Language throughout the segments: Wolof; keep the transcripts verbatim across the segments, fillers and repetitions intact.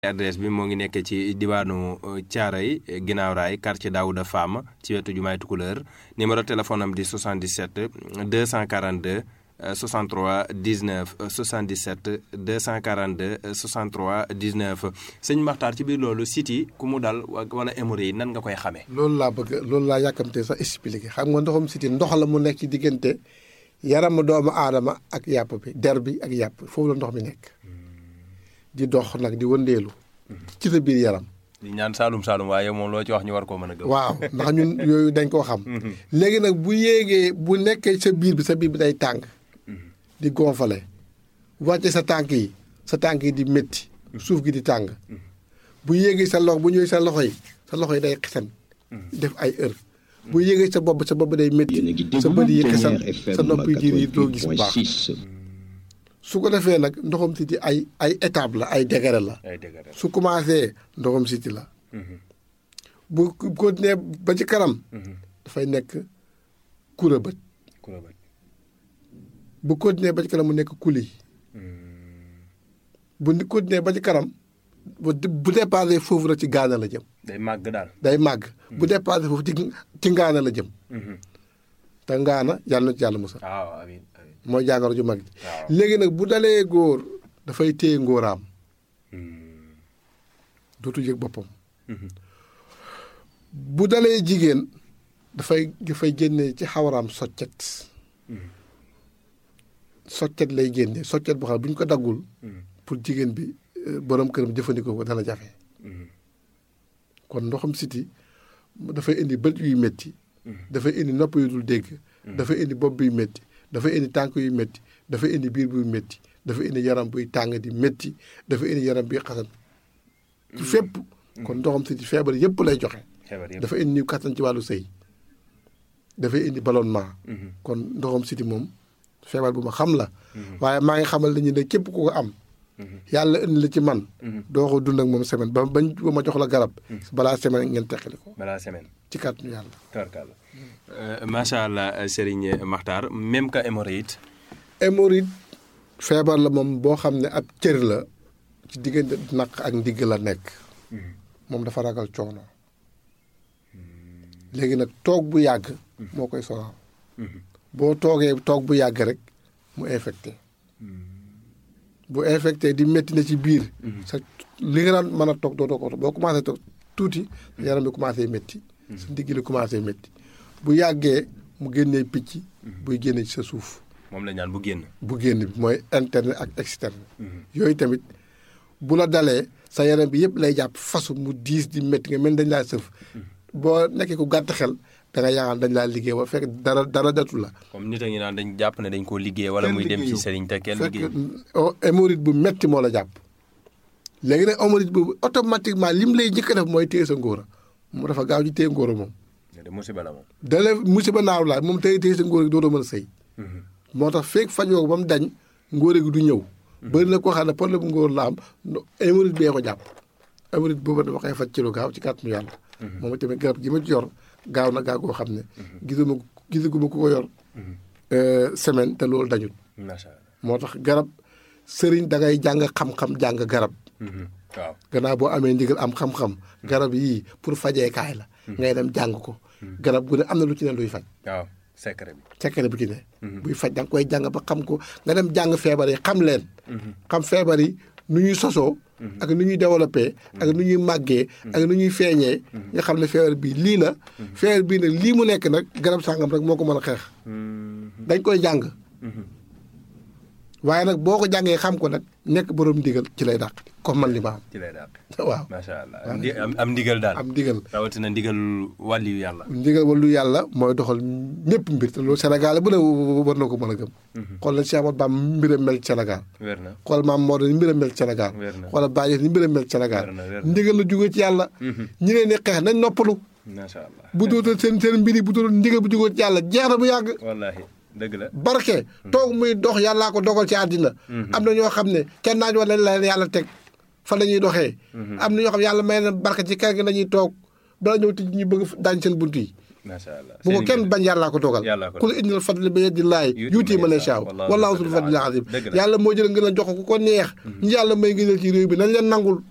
adresse bi moo ngi nekk ci diwaanu Thiaroye ginnaaw raay quartier Daouda Fam ci wetu jumaay Tukulëër numéro téléphone am di soixante-dix-sept deux cent quarante-deux soixante-trois dix-neuf soixante-dix-sept deux cent quarante-deux soixante-trois dix-neuf sëñ Makhtar ci biir loolu siti ku mu dal wala hémorroïde yi nan nga koy xamee. loolu laa bëgg loolu laa yàkkamtee sax expliqué xam nga ndoxum siti ndox la mu nekk ci diggante yaramu doomu aadama ak yàpp bi der bi ak yàpp foofu la ndox mi nekk di dox nag di wëndeelu ci sa biir yaram. di ñaan Saalum Saalum waaye moom loo ci wax ñu war koo mën a gëm. waaw ndax ñun yooyu dañ koo xam. léegi nag bu yéegee bu nekkee sa biir bi sa biir bi day tàng. di gonfale wàcce sa tànk yi sa tànk yi di métti suuf gi di tàng bu yéegee sa loxo bu ñëwee sa loxo yi sa loxo yi day xesan def ay heure bu yéegee sa bopp sa bopp day métti sa bët yi xesan sa nopp yi diir yi doo gis bu baax su ko defee nag ndoxam siti ay ay étape la ay degré la su commencé ndoxam siti la bu continué ba ci kanam dafay nekk kura bët bu continué ba ci kanam mu nekk kuli bu continué ba ci kanam bu bu dépassé foofu rek ci gaana la jëm. day màgg daal day màgg. bu dépassé foofu ci ci ngaana la jëm. te ngaana yàlla na ci yàlla musal. waaw amiin amiin mooy jàngoro ju mag ji. léegi nag bu dalee góor dafay téye ngóoraam. dootu yëg boppam. bu dalee jigéen dafay dafay génne ci xawaraam soccet. soccet lay génne soccet boo xam ne bu ñu ko daggul pour jigéen bi borom këram jëfandikoo ko dana jafe kon ndoxam siti dafay indi bët yuy métti dafay indi nopp yu dul dégg dafay indi bopp buy métti dafay indi tànk yu métti dafay indi biir buy métti dafay indi yaram buy tàng di métti dafay indi yaram buy xasan ci fépp kon ndoxam siti feebar yëpp lay joxe dafa indi niw kattan ci wàllu sëy dafay indi ballonnement kon ndoxam siti moom feebar bu ma xam la waaye maa ngi xamal nañu ne képp ku ko am yàlla indi la ci man doo ko dund ak moom semaine ba bañ ba ma jox la garab balaa semaine ngeen teqali ko balaa semaine ci kàttanu yàlla tabarkalla macha allah Serigne Makhtar même que hémorroïde hémorroïde feebar la moom boo xam ne ab cër la ci diggante naq ak ndigg la nekk moom dafa ragal coono léegi nag toog bu yàgg moo koy sonal boo toogee toog bu yàgg rek mu infecté bu infecté di métti na ci biir sa li nga daan mën a toog doo doo ko boo commencé toog tuuti sa yaram bi commencé métti sa ndigg li commencé métti bu yàggee mu génnee picc buy génne ci sa suuf moom la ñaan bu génn bu génn bi mooy interne ak externe yooyu tamit bu la dalee sa yaram bi yëpp lay jàpp fasu mu diis di métti nga mel dañ laa sëf boo nekkee ku gàtt xel da nga yaakaar dañ laa liggéey wala fekk dara dara datul la. comme nit a ngi naan dañ jàpp ne dañ koo liggéey wala muy dem ci sëriñ te kenn liggéey fekk hémorroïde bu metti moo la jàpp. léegi nag hémorroïde boobu automatiquement lim lay njëkk a def mooy téye sa ngóora mu dafa gaaw ci téye ngóora moom. de musiba la moom. da la musiba naaw la moom téye téye sa ngóora gi dootoo mën a sëy. moo tax fekk fajoo ba mu dañ ngóora gi du ñëw. bëri na koo xam ne problème ngóor la am hémorroïde bee ko jàpp. hémorroïde boobu dafa koy faj ci lu gaaw ci kàttanu yàlla. moom tamit garab gi ma ci yor gaaw na gaaw goo xam ne gisuma gisaguma ku ko yor semaine te loolu dañul moo tax garab sëriñ da ngay jàng xam-xam jàng garab waaw gannaaw boo amee ndigal am xam-xam garab yii pour fajeekaay la ngay dem jàng ko garab gu ne am na lu ci ne luy faj waaw secret bi secret bi ci ne buy faj da nga koy jàng ba xam ko nga dem jàng feebar yi xam leen xam feebar yi nu ñuy sosoo ak nu ñuy développé ak nu ñuy màggee ak nu ñuy feeñee nga xam ne feebar bii lii la feebar bii nag lii mu nekk nag garab sàngam rek moo ko mën a xeex dañ koy jàng waaye nag boo ko jàngee xam ko nag nekk borom ndigal ci lay dàq comme man li ma am ci lay dàq waaw macha allah am am ndigal daal am ndigal rawatina ndigal wàlliyu yàlla ndigal wàllu yàlla mooy doxal ñëpp mbir te loolu Sénégal bu ne war na ko mën a gëm xool na Cheikh Ahmadou Bamba mbiram mel ci Sénégal wér na xool maam Maodo ni mbiram mel ci Sénégal xoolal Baye ni mbiram mel ci Sénégal ndigal la jógee ci yàlla ñi leen di xeex nañ noppalu macha allah bu dootal seen seen mbir yi bu dootal ndigal bu jógee ci yàlla jeex na bu yàgg wallaahi dëgg la barke toog muy dox yàllaa ko dogal ci àddina am na ñoo xam ne kenn naaj wala la leen yàlla teg fa la ñuy doxee am na ñoo xam ne yàlla may na barke ci kër gi la ñuy toog bala ñëw tëj ñu bëgg daañ seen bunt yi macha allah bu ko kenn bañ yàllaa ko dogal kul indil fadli bi yadillaahi yuutii man yashaa wallaahu zul fadlil aziim yàlla moo jël ngeen a jox ko ko neex ñi yàlla may ngëneel ci réew bi nañ leen nangul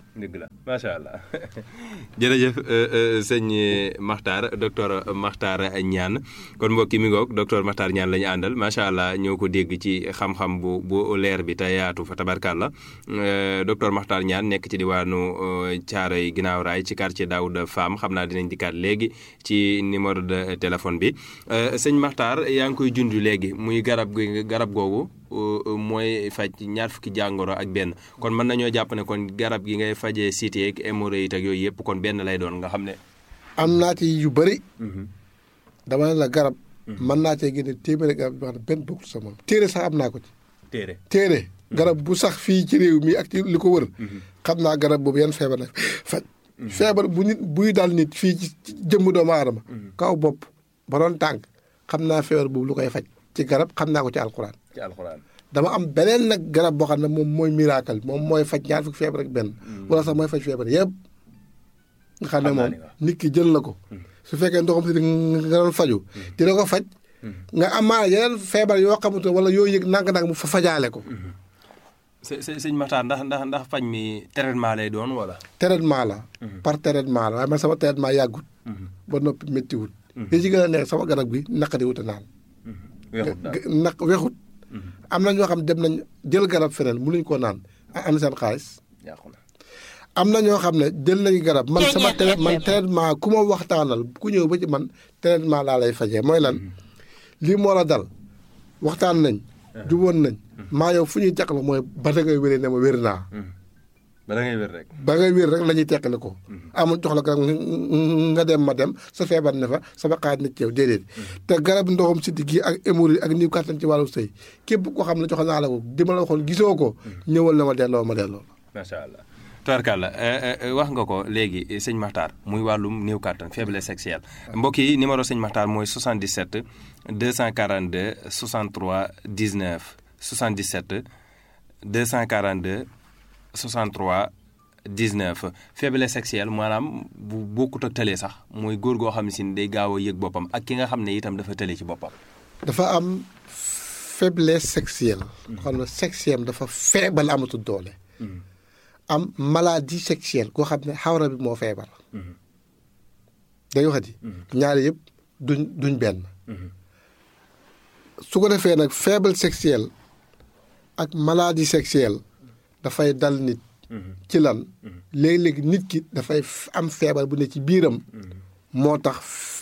dëgg la macha allah jërëjëf sëñ Makhtar docteur Makhtar Niane kon mbokk mi ngoog docteur Makhtar Niane la ñu àndal macha allah ñoo ko dégg ci xam-xam bu bu leer bi te yaatu fa tabarkàlla docteur Makhtar Niane nekk ci diwaanu Thiaroye Ginnaaw Rail ci quartier Daouda Fam xam naa dinañ dikkaat léegi ci numéro de téléphone bi sëñ Makhtar yaa ngi koy junj léegi muy garab gi garab googu mooy faj ñaar fukki jàngoro ak benn kon mën nañoo jàpp ne kon garab gi ngay fajee cité ak hémorroïde ak yooyu yëpp kon benn lay doon nga xam ne. am naa ci yu bëri. dama ne la garab. mën naa cee génne téeméeri garab yoo xam ne benn bokkul sa moom téere sax am naa ko ci. téere téere garab bu sax fii ci réew mi ak ci li ko wër. xam naa garab boobu yan feebar la faj. feebar bu nit buy dal nit fii ci jëmm doomu aadama. kaw bopp ba doon tànk xam naa feebar boobu lu koy faj. ci garab xam naa ko ci alxuraan. ci alxuraan. dama am beneen nag garab boo xam ne moom mooy miracle moom mooy faj ñaar fukki feebar ak benn. wala sax mooy faj feebar yëpp. nga xam ne moom nit ki jël na ko. su fekkee ndoxam si nga doon faju dina ko faj. nga amaana yeneen feebar yoo xamante wala yoo yëg nang-nang mu fa fajaale ko. së sëñ Makhtar ndax ndax ndax faj mi traitement lay doon wala. traitement la. par traitement la waaye man sama traitement yàggut. ba noppi méttiwut. li ci gën a neex sama garab gi naqari wut a naan. weexut daal naq weexut. am na ñoo xam dem nañ jël garab feneen mënuñ koo naan am seen xaalis. am na ñoo xam ne jël nañu garab man sama man traitement ku ma waxtaanal ku ñëw ba ci man traitement laa lay fajee mooy lan lii moo la dal waxtaan nañ. juboon nañ. maa yow fu ñuy teqale mooy ba da ngay wéree ne ma wér naa. ba da ngay wér rek. ba ngay wér rek la ñuy teqale ko. amul jox la garab nga dem ma dem sa feebar ne fa sama xaaj na ci yow déedéet. te garab ndoxam siddi gi ak hémorroïde ak niw kàttan ci wàllu sëy képp koo xam ne jox naa la ko di ma la waxoon gisoo ko. ñëwal na ma delloo ma delloo. macha allah. tubarkalla wax nga ko léegi sëñ Makhtar muy wàllum néew kàttan faiblesse sexuelle mbokk yi numéro sëñ Makhtar mooy soixante-dix-sept deux cent quarante-deux soixante-trois dix-neuf soixante-dix-sept deux cent quarante-deux soixante-trois dix-neuf faiblesse sexuelle maanaam bu bokkut ak tële sax mooy góor goo xam ne si day gaaw a yëg boppam ak ki nga xam ne itam dafa tële ci boppam. dafa am faiblesse sexuelle. xam ne sexuelle dafa feebal amatul doole. am maladie sexuelle koo xam ne xawra bi moo feebar. day waxati. ñaari yëpp duñ duñ benn. su ko defee nag faible sexuelle ak maladie sexuelle dafay dal nit. ci lan léeg-léeg nit ki dafay am feebar bu ne ci biiram. moo tax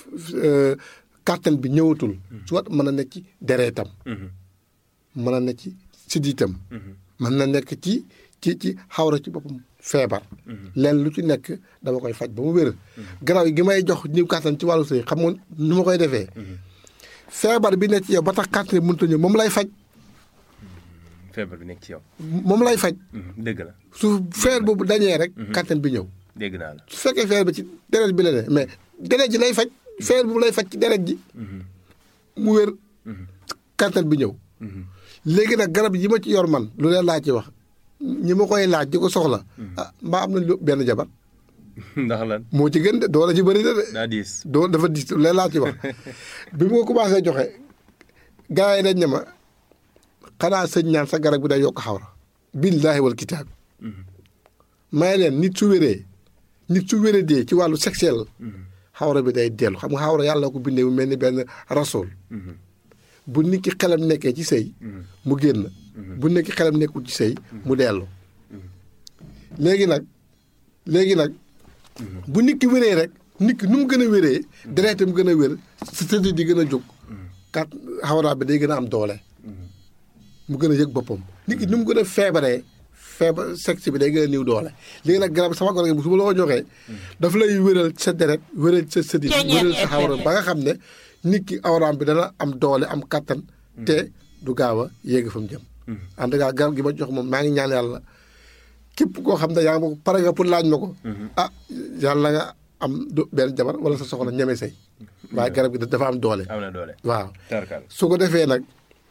kàttan bi ñëwatul. soit mën na nekk ci dereetam. mën na nekk ci siddiitam. mën na nekk ci. ci ci xawra ci boppam feebar. leen lu ci nekk dama koy faj ba mu wér. garaaw yi gi may jox ñëw kàttan ci wàllu sëy xam nga nu ma koy defee. feebar bi nekk ci yow ba tax kàttan bi mënut a ñëw moom lay faj. feebar bi nekk ci yow. moom lay faj. dëgg la su feebar boobu dañee rek. kàttan bi ñëw. dégg naa la su fekkee feebar bi ci deret bi la ne mais deret ji lay faj. feebar boobu lay faj ci deret ji. mu wér. kàttan bi ñëw. léegi nag garab yi ma ci yor man lu leen laa ci wax. ñi ma koy laaj di ko soxla. ah mbaa am nañu benn jabar. ndax lan moo ci gën de doole ci bëri na de. daa diis doo dafa diis leen laa ci wax. bi ma ko commencé joxe gars yi dañ ne ma xanaa sëñ ñaan sa garab bi day yokk xawra. billaahi wal kitaab. may leen nit su wéree nit su wéree dee ci wàllu sexuel. xawra bi day dellu xam nga xawra yàlla ko bindee mu mel ni benn rasool. bu nit ki xelam nekkee ci sëy mu génn. bu nekk xelam nekkul ci sëy mu dellu. léegi nag léegi nag bu nit ki wéree rek nit ki nu mu gën a wéree deretam gën a wér sa tëdd di gën a jóg kat xawra bi day gën a am doole mu gën a yëg boppam nit ki nu mu gën a feebaree feebar sexe bi day gën a niw doole léegi nag garab sama garab bu su ma la ko joxee daf lay wéral sa deret wéral sa sëddi wéral sa xawra ba nga xam ne nit ki awraam bi dana am doole am kattan te du gaaw a yéeg fa mu jëm. en tout cas garab gi ma jox moom maa ngi ñaan yàlla képp koo xam ne yaa ngi ma ko pare nga pour laaj ma ko. ah yàlla nga am du benn jabar wala sa soxna ñeme say. waaye garab gi dafa am doole. am na doole waaw. su ko defee nag.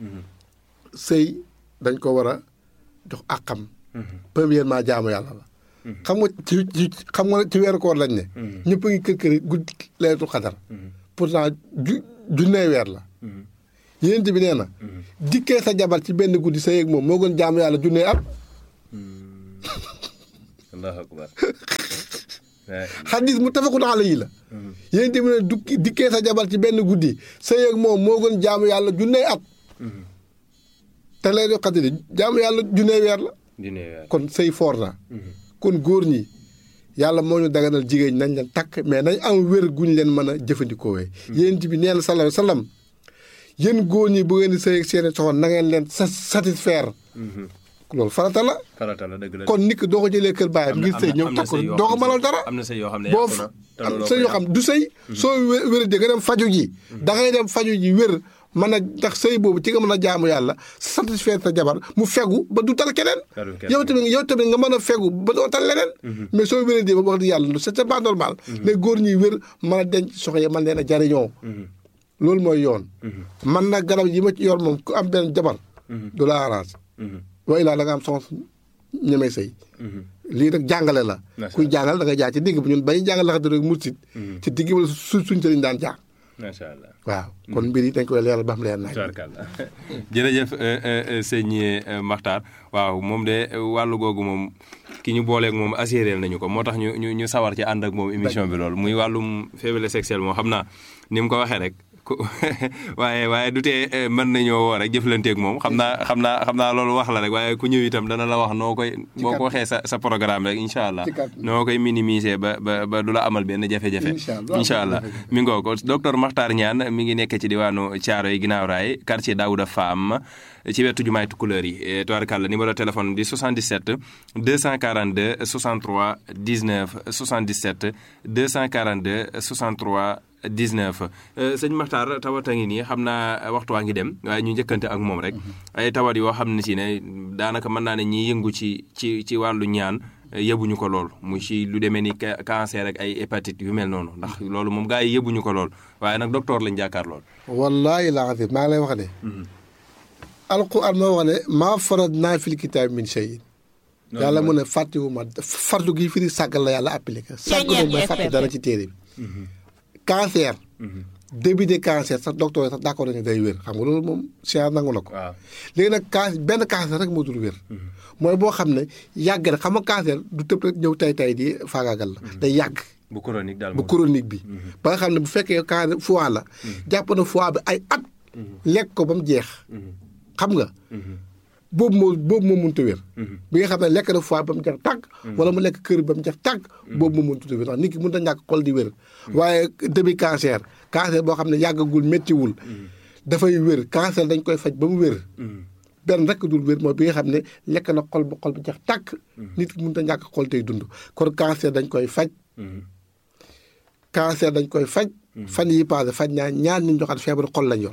sëy dañ ko war a jox àqam. premièrement jaamu yàlla la. xam nga ci ci xam nga ci weeru koor lañ ne. ñëpp a ngi kër kër yi guddi laylatul xadar. pourtant ju junnee weer la. yéen bi nee na. dikkee sa jabar ci benn guddi sa yéeg moom moo gën jaamu yàlla junnee at. allahu akbar. xadis mu tafakun alayhi la. yéen tamit ne du dikkee sa jabar ci benn guddi sëy ak moom moo gën jaamu yàlla junney at. te lay doon xaddi jaamu yàlla junney weer la. junney weer kon sëy foor na. kon góor ñi yàlla moo ñu daganal jigéen ñi nañ leen takk mais nañ am wér guñ leen mën a jëfandikoo wee. yéen bi nee na sallallahu alayhi wa sallam yéen góor ñi bu ngeen di sëy ak seen soxna na ngeen leen satisfaire. loolu farata la. farata la dëgg la kon nit ki doo ko jëlee kër baayam ngir sëy ñëw takk doo ko mënal dara. am na sëy yoo xam ne boo am sëy yoo xam du sëy. soo wér di nga dem faju ji. da ngay dem faju ji wér mën a ndax sëy boobu ci nga mën a jaamu yàlla satisfaire sa jabar mu fegu ba du tal keneen. yow tamit yow tamit nga mën a fegu ba doo tal leneen. mais soo wéree di ba wax di yàlla c'est pas normal. les góor ñuy wér mën a denc soxna yi mën leen a jariñoo. loolu mooy yoon. man nag garab yi ma ci yor moom ku am benn jabar. du la arrange. waaye laa da nga am soxna ñemee sëy. lii nag jàngale la. kuy jàngal da nga jaar ci digg bi ñun bañuy jàngal laxati rek mursit ci digg bi la su suñ sëriñ daan jaar. macha allah waaw kon mbir yi dañ koy leeral ba xam leer nañ. jërëjëf sëñ Makhtar waaw moom de wàllu googu moom ki ñu booleeg moom assuré nañu ko moo tax ñu ñu ñu sawar ci ànd ak moom émission bi loolu muy wàllum faiblesse sexuelle moom xam naa ni mu ko waxee rek. waaye waaye du tee mën nañoo woo rek jëflanteeg moom xam naa xam naa xam naa loolu wax la rek waaye ku ñëw itam dana la wax noo koy boo ko waxee sa sa programme rek incha allah noo koy minimiser ba ba ba du la amal benn jafe-jafe incha allah mi ngoo ko docteur Makhtar Niane mi ngi nekk ci diwaanu Thiaroye ginnaaw raay quartier Daouda Fam ci wetu jumaay Tukulëër yi tubaarkàlla numéro téléphone di soixante-dix-sept deux cent quarante-deux soixante-trois dix-neuf soixante-dix-sept deux cent quarante-deux soixante-trois dix-neuf sëñ Makhtar tawat a ngi nii xam naa waxtu waa ngi dem waaye ñu njëkkante ak moom rek ay tawat yoo xam ne si ne daanaka mën naa ne ñiy yëngu ci ci ci wàllu ñaan yëbuñu ko lool muy ci lu demee ni cancer ak ay hépatite yu mel noonu ndax loolu moom gars yi yëbuñu ko lool waaye nag docteur lañ jàkkaar lool. wallaahi laa xam maa ngi lay wax ne. alquran moo wax ne maa faradnaa fil kitaabi min shay'in. yàlla mu ne fàttewuma fardu gi firi sàggal la yàlla appliqué. sàgg moom mooy fàtte dara ci téere bi. cancer. début de cancer sax docteur yi sax d'accord nañu day wér xam nga loolu moom science nangu na ko. léegi nag cancer benn cancer rek moo dul wér. mooy boo xam ne yàgg na xam nga cancer du tëb rek ñëw tay tay di faagaagal la. day yàgg. bu chronique daal bu chronique bi. ba nga xam ne bu fekkee cancer foie la. jàpp na foie bi ay at. lekk ko ba mu jeex. xam nga. boobu moo boobu moo mënut a wér. bi nga xam ne lekk na foie ba mu jeex tàgg. wala mu lekk kër ba mu jeex tàgg. boobu moo mënut a wér ndax nit ki mënut a ñàkk xol di wér. waaye début cancer cancer boo xam ne yàggagul méttiwul. dafay wér cancer dañ koy faj ba mu wér. benn rek dul wér mooy bi nga xam ne lekk na xol ba xol bi jeex tàgg. nit ki mënut a ñàkk xol tey dund kon cancer dañ koy faj. cancer dañ koy faj. fan yi passé faj naa ñaar ñu joxaat feebaru xol lañ yor.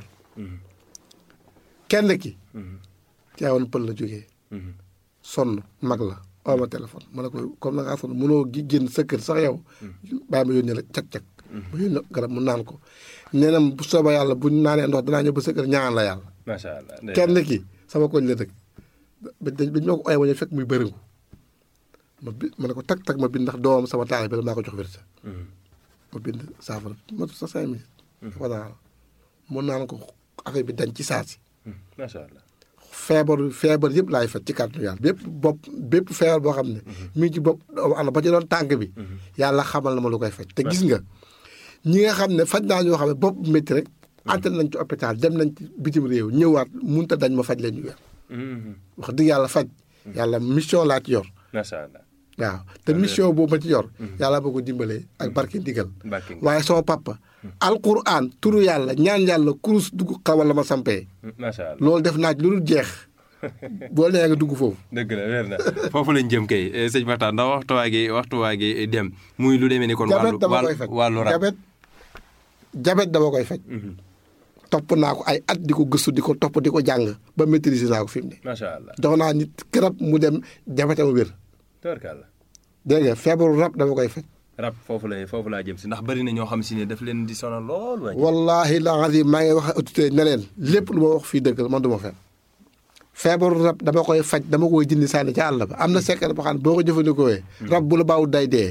kenn ki. Tivaouane Pël la jógee. sonn mag la oo ma téléphone ma ne ko comme na ngaa sonn mënoo gi génn sa kër sax yow. bàyyi ma yónnee la cag-cag. ma yónnee garab mu naan ko. nee na bu soobee yàlla bu ñu naanee ndox danaa ñëw ba sa kër ñaan la yàlla. macha allah kenn ki sama koñ la dëkk. ba dañ ba ñu ma ko ooyee ba ñu fekk muy bëriŋu. ma bi ma ne ko tag tag ma bind ndax doomam sama taay bi la maa ko jox wérsa. ma bind saafara ma sa cinq minutes. dafa naan mu naan ko affaire bi dañ ci saasi. macha allah. feebar feebar yëpp laay faj ci kàttanu yàlla bépp bopp bépp feebar boo xam ne. mi ngi ci bopp am na ba ci doon tànk bi. yàlla xamal na ma lu koy faj. te gis nga ñi nga xam ne faj naa ñoo xam ne bopp métti rek. àttan nañ ci hôpital dem nañ ci bitim réew ñëwaat mënut a dañ ma faj leen ñu wér. wax dëgg yàlla faj. yàlla mission laa ci yor. macha allah. waaw te mission boobu ma ci yor. yàlla boo ko dimbalee ak barke ndigal. waaye sama papa. alquran turu yàlla ñaan yàlla kurus dugg xawal la ma sampee. macha allah loolu def naa ci lu dul jeex. boo nee nga dugg foofu. dëgg la weer na foofu lañ jëm kay sëñ Makhtar ndax waxtuwaa gi waxtuwaa gi dem muy lu demee ni kon. wàllu wàllu rab jabet jabet dama koy faj. topp naa ko ay at di ko gëstu di ko topp di ko jàng ba maîtriser naa ko fi mu ne. macha allah jox naa nit garab mu dem jabetam wér. tubarkalla. dégg nga feebaru rab dama koy faj. rab foofu la foofu laa jëm si ndax bari na ñoo xam si ne daf leen di sonal lool. wallaahi la azim maa ngi wax autorité ne leen lépp lu ma wax fii dëgg la man du ma fen feebaru rab dama koy faj dama koy jëndi sànni ca àll ba am na secret boo xam ne boo ko jëfandikoo rab bu la baaw day dee.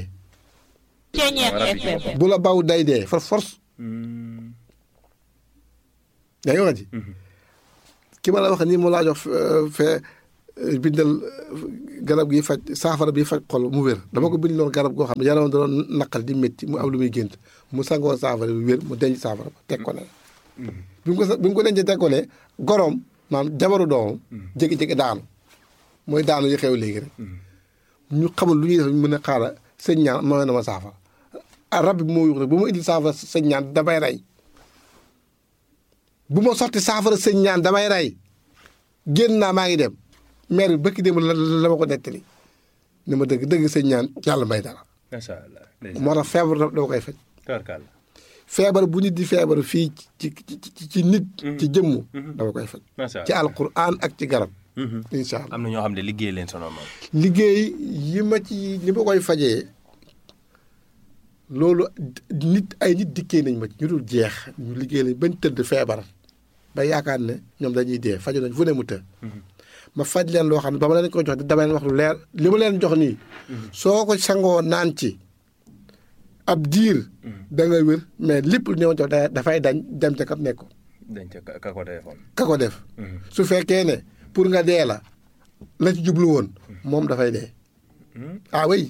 bu la baaw day dee for force. yaa ngi wax ji. ki ma la wax nii mu laa jox fee bindal garab gi faj saafara bi faj xol mu wér dama ko bind loon garab goo xam ne yaram da doon naqal di métti mu am lu muy gént mu sangoo saafara bi wér mu denc saafara ba teg ko ne bi mu ko bi mu ko dencee teg ko ne goroom maanaam jabaru doomam jékki-jékki daanu mooy daanu yi xew léegi rek ñu xamul lu ñuy def mën a xaara sëñ ñaan mooy na ma saafara rab bi moo yuux rek bu ma indil saafara sëñ ñaan damay rey bu ma sotti saafara sëñ ñaan damay rey génn naa maa ngi dem maire bi bëkki dem la la ma ko nettali ni ma dëgg dëgg sëñ ñaan yàlla may dara. macha allah. moo tax feebar dama koy faj. tabarkalla. feebar bu nit di feebar fii ci ci ci nit. ci jëmmu. dama koy faj. macha allah ci alquran ak ci garab. incha allah am na ñoo xam ne liggéey leen sonal moom. liggéey yi ma ci ni ma koy fajee loolu nit ay nit dikkee nañ ma ci ñu dul jeex ñu liggéey lañ bañ tëdd feebar ba yaakaar ne ñoom dañuy dee faju nañ fu ne mu të. ma faj leen loo xam ne ba ma leen ko jox dama leen wax lu leer li ma leen jox nii. soo ko sangoo naan ci ab diir. da nga wér mais lépp lu ñu jox dafay dañ dem ca kap nekk ko. dañ ca ka ko defoon. ka ko def. su fekkee ne pour nga dee la la ci jublu woon moom dafay dee. ah oui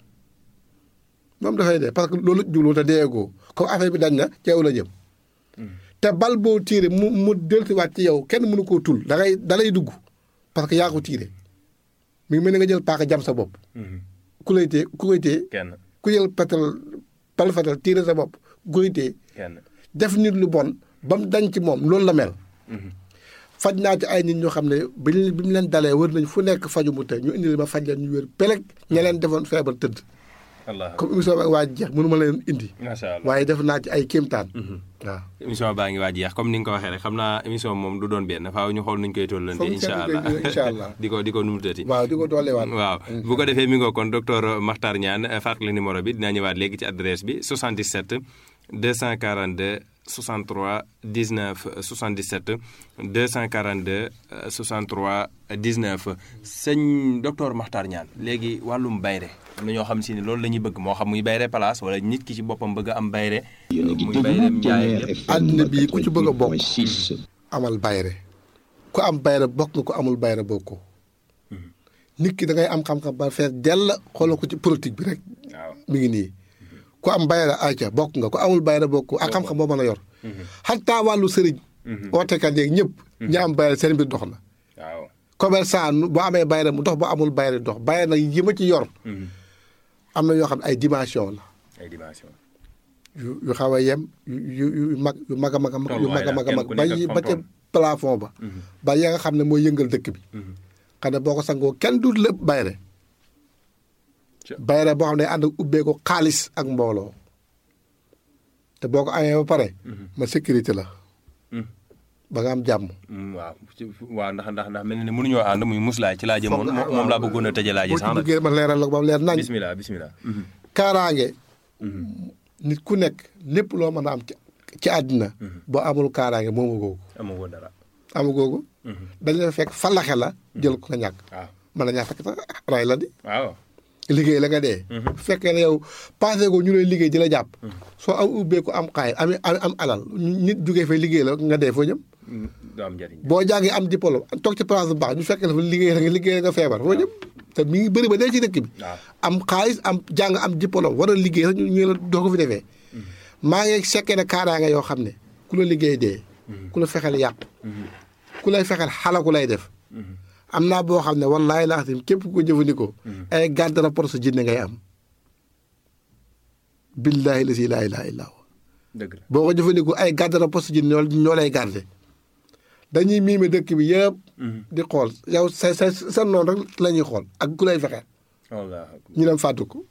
moom dafay dee parce que loolu jublu woon te deegoo comme affaire bi dañ na ci yow la jëm. te bal boo tiire mu mu dellusiwaat ci yow kenn mënu koo tul da ngay da lay dugg. parce que yaa ko tiire mi ngi mel ni nga jël paaka jam sa bopp. ku lay tee ku koy tee. kenn ku jël petal bal fetal tiire sa bopp ku koy tee. kenn def nit lu bon ba mu dañ ci moom loolu la mel. faj naa ci ay nit ñoo xam ne bi ñu bi mu leen dalee wër nañ fu nekk faju mu te ñu indi ma faj leen ñu wér peleg ña leen defoon feebar tëdd. allah comme émission ba waa jeex mënu ma leen indi. macha allah waaye def naa ci ay kéemtaan. waaw émission baa ngi waa jeex comme ni nga ko waxee rek xam naa émission moom du doon benn faaw ñu xool nuñ koy tollante. incha allah incha allah di ko di ko numutati. waaw di ko dooleewaat. waaw bu ko defee mi ngoo kon docteur Makhtar Niane fàttali numéro bi dinaa ñëwaat léegi ci adresse bi soixante-dix-sept deux cent quarante-deux soixante-trois dix-neuf soixante-dix-sept deux cent quarante-deux soixante-trois dix-neuf sëñ docteur Makhtar Niane léegi wàllum bayre am na ñoo xam si ne loolu la ñuy bëgg moo xam muy bayre place wala nit ki ci boppam bëgg a am bayre muy bayre njaay lépp. àddina bii ku ci bëgg a bokk amal bayre ku am bayre bokk nga ku amul bayre bokkoo nit ki da ngay am xam-xam ba fees dell xoolal ko ci politique bi rek. waaw mi ngi nii ku am bayre ayca bokk nga ku amul bayre bokk ak xam-xam boo mën a yor. xataa wàllu sëriñ. ootekat yeeg ñëpp. ñi am bayre seen mbir dox na. waaw commerçant boo amee bayre mu dox boo amul bayre dox bayre nag yi ma ci yor. am na yoo xam ne ay dimension la. ay dimension. yu yu xaw a yem yu yu mag yu mag a mag a mag yu mag a mag a mag ba ba ca plafond ba. ba ya nga xam ne mooy yëngal dëkk bi. xam ne boo ko sangoo kenn du lépp bayre bayre boo xam ne ànd ak ubbee ko xaalis ak mbooloo te boo ko amee ba pare. ma sécurité la. ba nga am jàmm. waaw waaw ndax ndax ndax mel na ne mënuñoo ànd muy muslaay ci laa jëmoon moom laa bëggoon a tëjee laaj sax boo ci duggee ma leeral la ko ba mu leer nañ. bismillah bismillah. kaaraange. nit ku nekk lépp loo mën a am ci ci àddina. boo amul kaaraange moomu googu. amagoo dara. amu googu. dañ la fekk falaxe la jël ko nga ñàkk. waaw mën na ñaa fekk sax ray la di. waaw. liggéey la nga dee. bu fekkee ne yow passé ko ñu lay liggéey di la jàpp. soo am ubbee ko am xaay am am alal nit jugee fay liggéey la nga dee foo jëm. du am njëriñ. boo jàngee am diplôme toog ci place bu baax ñu fekkee dafa liggéey la nga liggéey nga feebar foo jëm. te mi ngi bëri ba dee ci dëkk bi. am xaalis am jàng am diplôme war a liggéey sax ñu la doo ko fi defee. maa ngi sekkee ne kaaraange yoo xam ne ku la liggéey dee. ku la fexeel yàq. ku lay fexeel xala ku lay def. am naa boo xam ne wallaahi laa xam képp ku ko jëfandikoo. ay garde rapport sa jinne ngay am. billaahi la si laa ilaaha illaa huwa. dëgg la boo ko jëfandikoo ay garde rapport sa jinne ñoo lay garde dañuy miime dëkk bi yëpp. di xool yow sa sa sa noonu rek la ñuy xool ak ku lay fexeel. wallaahi. ñu dem fàttu ko.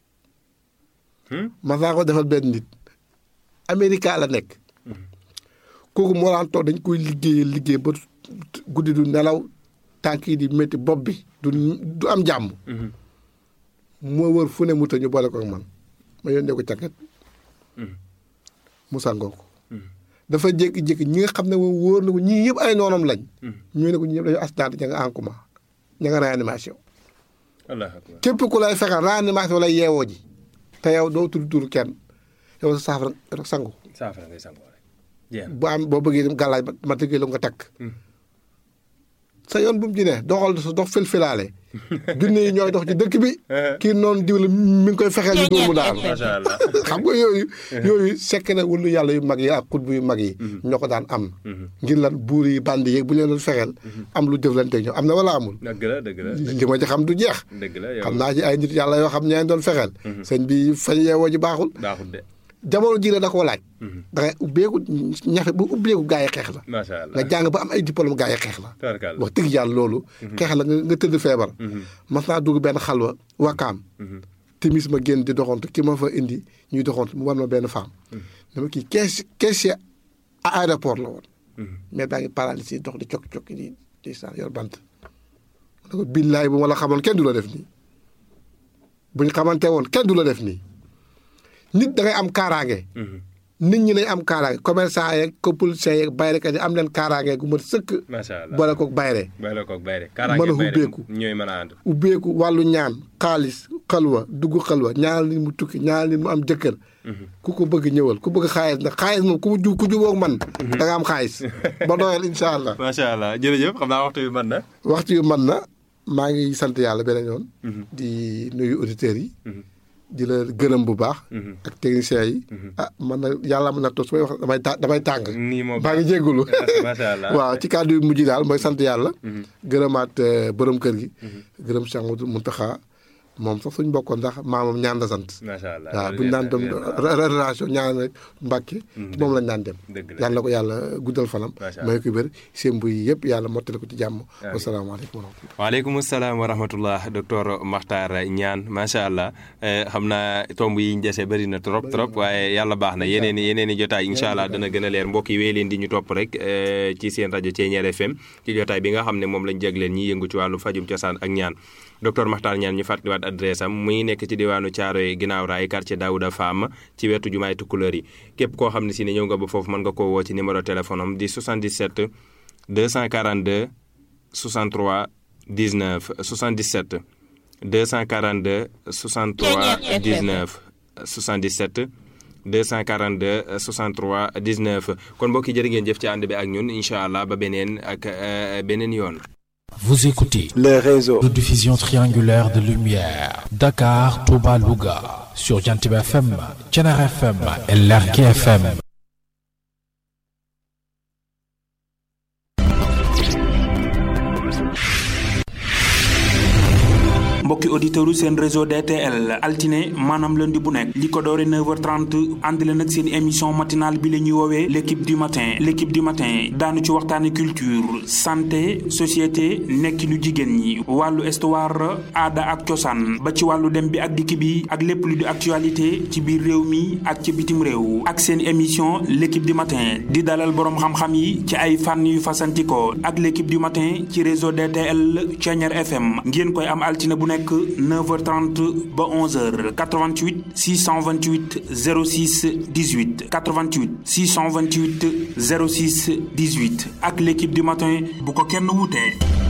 ma saa ko defal benn nit. Amérique la nekk. kooku moo daan toog dañ koy liggéeyee liggéey ba guddi du nelaw. tànk yi di métti bopp bi du du am jàmm. moo wër fu ne mu ñu boole ko ak man ma yónnee ko càkket. mu sangoo ko. dafa jékki-jékki ñi nga xam ne moom wóor na ko ñii yëpp ay noonam lañ. ñu ne ko ñii yëpp dañoo accident ña nga en coma ña nga réanimation. képp ku lay fexeel réanimation lay yeewoo ji. te yow doo tudd tur kenn yow sa saafara rek sangu. saafara ngay sangoo rek. bu am boo bëggee dem gàllaaj ma tëggee la nga takk. sa yoon bu mu ci ne doxal sa dox fël-fëlaale junne yi ñooy dox ci dëkk bi kii noonu diw la mi ngi koy fexeel di dóor mu daanu macha allah xam nga yooyu yooyu sekk na wulu yàlla yu mag yi ak xutbu yu mag yi ñoo ko daan am ngir lan buur yi bandi yeeg bu leen doon fexeel am lu jëflanteeg ñoom am na wala amul dëgg la dëgg la li ma ci xam du jeex dëgg la yow xam naa ci ay nit yàlla yoo xam ñeen doon fexeel sëñ bi fañ yeewoo ji baaxul baaxul de jamono ji la da koo laaj da ngay ubbeeku ñafe bu ubbeeku gaa yi xeex la macha allah nga jàng ba am ay diplôme gaa yi xeex la tabarkalla wax dëgg yàlla loolu xeex la nga nga tëdd feebar mas naa dugg benn xalwa wakaam timis ma génn di doxantu ki ma fa indi ñuy doxantu mu war ma benn femme dama kii kees kees aéroport la woon mais daa ngi paralysé dox di cokki cokki di di saan yor bant da ko billaay bu ma la xamoon kenn du la def nii bu ñu xamante woon kenn du la def nii nit da ngay am kaaraange nit ñi nañ am kaaraange commerçant yeeg politiciens yeeg bayrekat yi am leen kaaraange gu mat sëkk macha allah boole koog bayre boole koog bayre mën a ubbeeku ñooy mën a ànd ubbeeku wàllu ñaan xaalis xalwa dugg xalwa ñaanal nit mu tukki ñaanal nit mu am jëkkër ku ko bëgg ñëwal ku bëgg xaalis nag xaalis moom ku ju ku jubóog man da nga am xaalis ba doyal incha allah macha allah jërëjëf xam naa waxtu yu mën na waxtu yu mën na maa ngi sant yàlla beneen yoon di nuyu auditeurs yi di la gërëm bu baax. ak techniciens yi. ah man na yàlla mën na toog su may wax damay ta damay tàng. nii moom maa ngi jégalu. macha allah waaw ci kàddu yu mujj daal mooy sant yàlla. gërëmaat borom kër gi. gërëm Cheikh Mouhamadou Mountakha moom sax suñ bokkoon ndax maamam ñaan la sant. macha allah waaw bu ñu daan dem relation ñaan rek Mbàkke moom lañ daan dem. yàlla na ko yàlla guddal fanam. may ko wér sémbu yi yëpp yàlla mottali ko ci jàmm. wasalaamaaleykum wa rahmatulah. waaleykum salaam wa rahmatullah docteur Makhtar Niane macha allah xam naa tomb yi ñu dese bëri na trop trop waaye yàlla baax na yeneen i yeneen i jotaay incha allah dana gën a leer mbokk yi wéy leen di ñu topp rek ci seen rajo Thiéniere F M ci jotaay bi nga xam ne moom lañ jégleen ñi yëngu ci wàllu fajum cosaan ak ñaan docteur Makhtar Niane ñu fàttaliwaat adresse am muy nekk ci diwaanu Thiaroye ginnaaw raay quartier Daouda Fam ci wetu jumaay Tukulëër yi képp koo xam ne si ne ñëw nga ba foofu mën nga koo woo ci numéro téléphone am di soixante-dix-sept deux cent quarante-deux soixante-trois dix-neuf soixante-dix-sept deux cent quarante-deux soixante-trois dix-neuf soixante-dix-sept deux cent quarante-deux soixante-trois dix-neuf kon mbokk yi jërë ngeen jëf ci ànd bi ak ñun incha allah ba beneen ak beneen yoon. Vous écoutez le réseau de diffusion triangulaire de lumière Dakar, Touba, Louga sur Jantib F M, Thiéniere F M et Lergui F M. mbokki auditeurs seen réseau D T L altine maanaam lundi bu nekk li ko doore neuf heures trente ànd leen ak seen émission matinale bi la ñuy woowee l' équipe du matin l' équipe du matin daanu ci waxtaane culture santé société nekkinu jigéen ñi wàllu histoire aada ak cosaan ba ci wàllu dem bi ak dikk bi ak lépp lu di actualité ci biir réew mi ak ci bitim réew ak seen émission l' équipe du matin di dalal boroom xam-xam yi ci ay fànn yu fasantikoo ak l' équipe du matin ci réseau D T L Thiéniere F M ngeen koy am altine bu nekk neuf heures trente ba onze heures quatre-vingt-huit six cent vingt-huit zéro six dix-huit quatre-vingt-huit six cent vingt-huit zéro six dix-huit ak l'équipe du matin bu ko kenn wutee